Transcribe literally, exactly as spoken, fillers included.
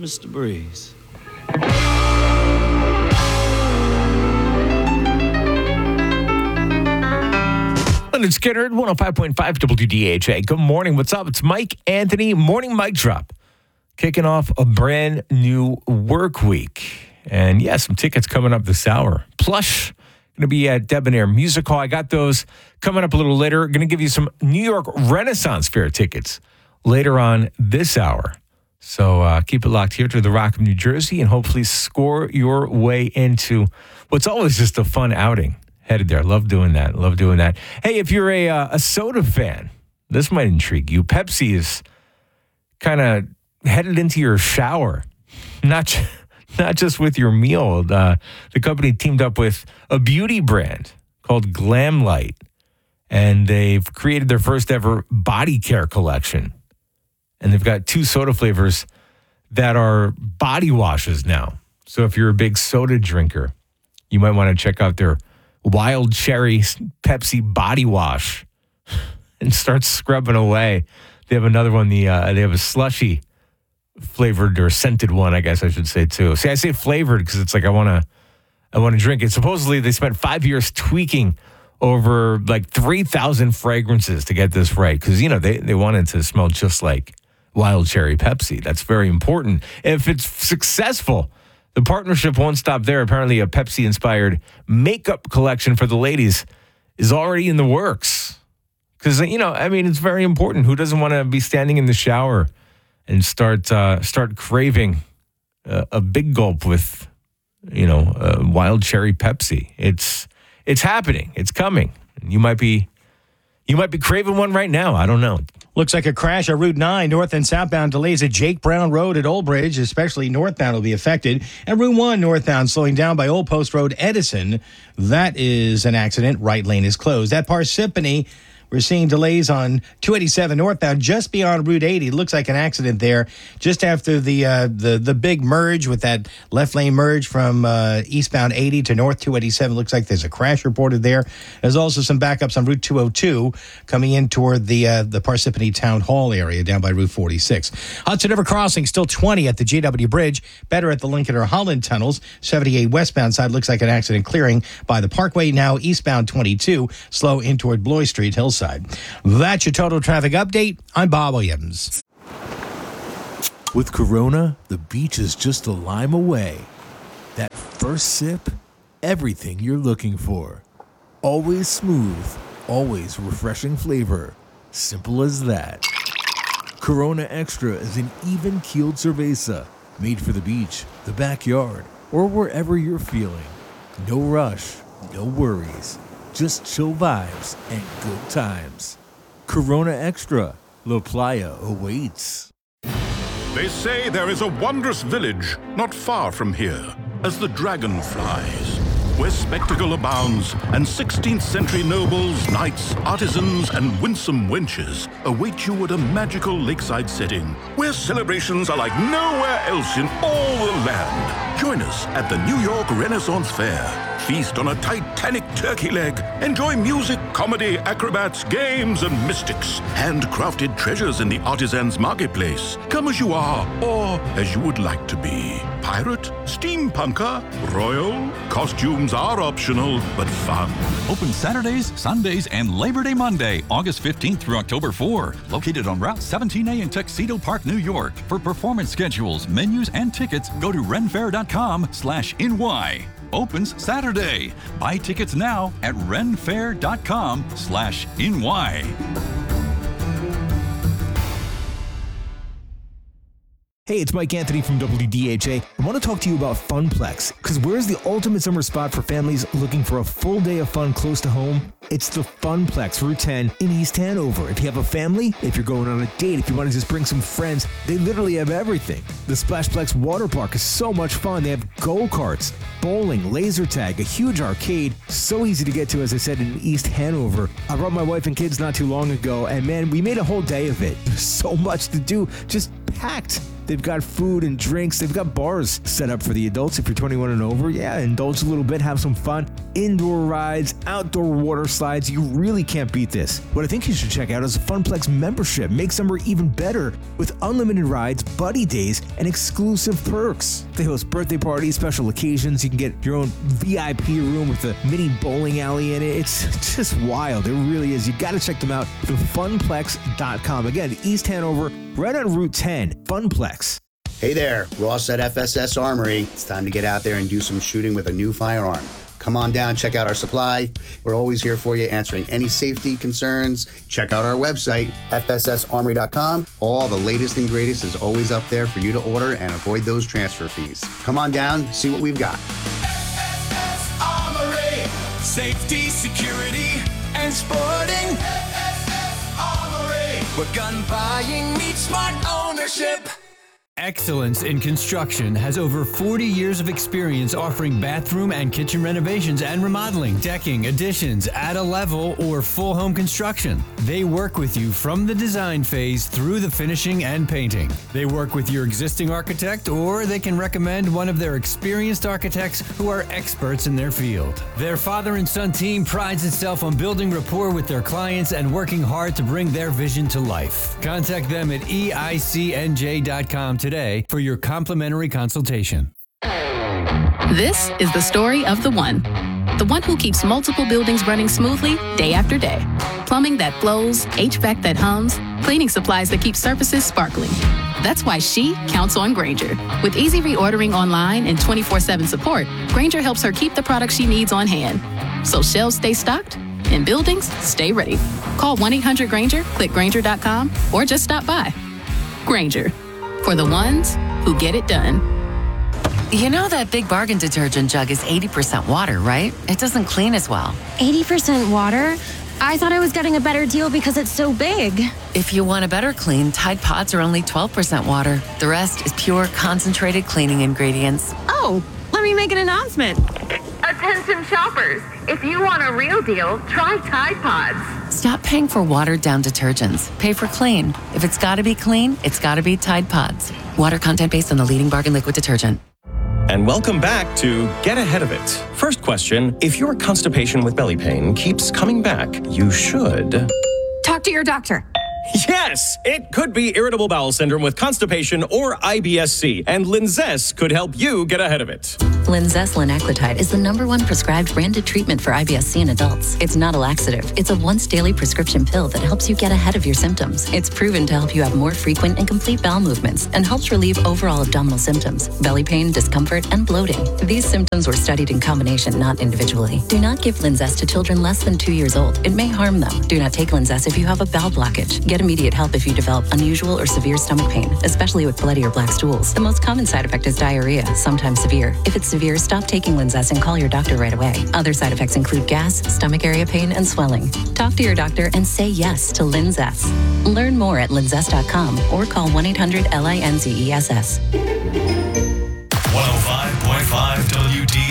Mister Breeze. Leonard Skinner, one oh five point five W D H A. Good morning. What's up? It's Mike Anthony, Morning Mic Drop. Kicking off a brand new work week. And yeah, some tickets coming up this hour. Plush, going to be at Debonair Music Hall. I got those coming up a little later. Going to give you some New York Renaissance Fair tickets later on this hour. So uh, keep it locked here to the Rock of New Jersey and hopefully score your way into what's always just a fun outing. Headed there. Love doing that. Love doing that. Hey, if you're a uh, a soda fan, this might intrigue you. Pepsi is kind of headed into your shower, not not just with your meal. Uh, the company teamed up with a beauty brand called Glam Light, and they've created their first ever body care collection. And they've got two soda flavors that are body washes now. So if you're a big soda drinker, you might want to check out their Wild Cherry Pepsi Body Wash and start scrubbing away. They have another one. The uh, they have a slushy flavored or scented one, I guess I should say too. See, I say flavored because it's like I want to, I want to drink it. Supposedly, they spent five years tweaking over like three thousand fragrances to get this right because you know they they wanted to smell just like Wild Cherry Pepsi. That's very important. If it's successful, the partnership won't stop there. Apparently, a Pepsi-inspired makeup collection for the ladies is already in the works. Because, you know, I mean, it's very important. Who doesn't want to be standing in the shower and start uh, start craving a, a big gulp with, you know, uh, Wild Cherry Pepsi? It's it's happening. It's coming. You might be you might be craving one right now. I don't know. Looks like a crash on Route nine, north and southbound delays at Jake Brown Road at Old Bridge, especially northbound will be affected. And Route one northbound slowing down by Old Post Road, Edison. That is an accident. Right lane is closed. At Parsippany, we're seeing delays on two eighty-seven northbound just beyond Route eighty. Looks like an accident there just after the uh, the the big merge with that left lane merge from uh, eastbound eighty to north two eighty-seven. Looks like there's a crash reported there. There's also some backups on Route two oh two coming in toward the uh, the Parsippany Town Hall area down by Route forty-six. Hudson River Crossing still twenty at the J W Bridge. Better at the Lincoln or Holland tunnels. seventy-eight westbound side looks like an accident clearing by the Parkway. Now eastbound twenty-two slow in toward Bloy Street Hillside. That's your total traffic update. I'm Bob Williams. With Corona, the beach is just a lime away. That first sip, everything you're looking for. Always smooth, always refreshing flavor. Simple as that. Corona Extra is an even-keeled cerveza, made for the beach, the backyard, or wherever you're feeling. No rush, no worries. Just chill vibes and good times. Corona Extra, La Playa awaits. They say there is a wondrous village not far from here, as the dragon flies, where spectacle abounds and sixteenth century nobles, knights, artisans, and winsome wenches await you at a magical lakeside setting, where celebrations are like nowhere else in all the land. Join us at the New York Renaissance Fair. Feast on a titanic turkey leg. Enjoy music, comedy, acrobats, games, and mystics. Handcrafted treasures in the artisans' marketplace. Come as you are, or as you would like to be. Pirate, steampunker, royal. Costumes are optional, but fun. Open Saturdays, Sundays, and Labor Day Monday, August fifteenth through October fourth. Located on Route seventeen A in Tuxedo Park, New York. For performance schedules, menus, and tickets, go to renfair.com slash NY. Opens Saturday. Buy tickets now at renfair.com slash NY. Hey, it's Mike Anthony from W D H A. I want to talk to you about Funplex, because where's the ultimate summer spot for families looking for a full day of fun close to home? It's the Funplex, Route ten in East Hanover. If you have a family, if you're going on a date, if you want to just bring some friends, they literally have everything. The Splashplex water park is so much fun. They have go-karts, bowling, laser tag, a huge arcade, so easy to get to, as I said, in East Hanover. I brought my wife and kids not too long ago, and man, we made a whole day of it. There's so much to do, just packed. They've got food and drinks. They've got bars set up for the adults. If you're twenty-one and over, yeah, indulge a little bit, have some fun. indoor rides, outdoor water slides. You really can't beat this. What I think you should check out is a Funplex membership. Make summer even better with unlimited rides, buddy days, and exclusive perks. They host birthday parties, special occasions. You can get your own V I P room with a mini bowling alley in it. It's just wild. It really is. You got to check them out. The funplex dot com. Again, East Hanover, right on Route ten. Funplex. Hey there, Ross at F S S Armory. It's time to get out there and do some shooting with a new firearm. Come on down, check out our supply. We're always here for you, answering any safety concerns. Check out our website, F S S armory dot com. All the latest and greatest is always up there for you to order and avoid those transfer fees. Come on down, see what we've got. F S S Armory, safety, security, and sporting. F S S Armory, where gun buying meets smart ownership. Excellence in Construction has over forty years of experience offering bathroom and kitchen renovations and remodeling, decking, additions, add a level, or full home construction. They work with you from the design phase through the finishing and painting. They work with your existing architect, or they can recommend one of their experienced architects who are experts in their field. Their father and son team prides itself on building rapport with their clients and working hard to bring their vision to life. Contact them at E I C N J dot com today for your complimentary consultation. This is the story of the one. The one who keeps multiple buildings running smoothly day after day. Plumbing that flows, H V A C that hums, cleaning supplies that keep surfaces sparkling. That's why she counts on Grainger. With easy reordering online and twenty-four seven support, Grainger helps her keep the products she needs on hand. So shelves stay stocked and buildings stay ready. Call one eight hundred Grainger, click Grainger dot com, or just stop by. Grainger, for the ones who get it done. You know that Big Bargain detergent jug is eighty percent water, right? It doesn't clean as well. eighty percent water? I thought I was getting a better deal because it's so big. If you want a better clean, Tide Pods are only twelve percent water. The rest is pure concentrated cleaning ingredients. Oh, let me make an announcement. Attention shoppers, if you want a real deal, try Tide Pods. Stop paying for watered-down detergents. Pay for clean. If it's got to be clean, it's got to be Tide Pods. Water content based on the leading bargain liquid detergent. And welcome back to Get Ahead of It. First question, if your constipation with belly pain keeps coming back, you should... Talk to your doctor. Yes, it could be irritable bowel syndrome with constipation or I B S C, and Linzess could help you get ahead of it. Linzess linaclotide is the number one prescribed branded treatment for I B S C in adults. It's not a laxative. It's a once daily prescription pill that helps you get ahead of your symptoms. It's proven to help you have more frequent and complete bowel movements and helps relieve overall abdominal symptoms, belly pain, discomfort, and bloating. These symptoms were studied in combination, not individually. Do not give Linzess to children less than two years old. It may harm them. Do not take Linzess if you have a bowel blockage. Get immediate help if you develop unusual or severe stomach pain, especially with bloody or black stools. The most common side effect is diarrhea, sometimes severe. If it's severe, stop taking Linzess and call your doctor right away. Other side effects include gas, stomach area pain, and swelling. Talk to your doctor and say yes to Linzess. Learn more at linzess dot com or call one eight hundred L I N Z E S S. one oh five point five W D